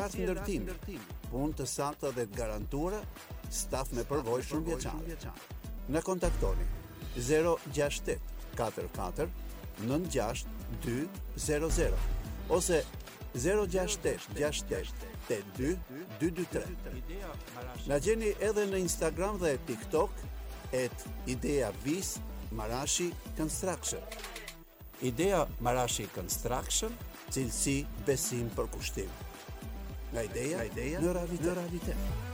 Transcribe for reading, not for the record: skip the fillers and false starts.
lart ndërtimi, punë të saktë dhe të garantuara, staf me përvojë shumëvjeçare. Na kontaktoni 068 44 96 200 ose 068 68 82 223. Na gjeni edhe në Instagram dhe TikTok @ideavis Marashi Construction. Idea Marashi Construction, cilësi, besim për kushtim. Nga ideja në realitet.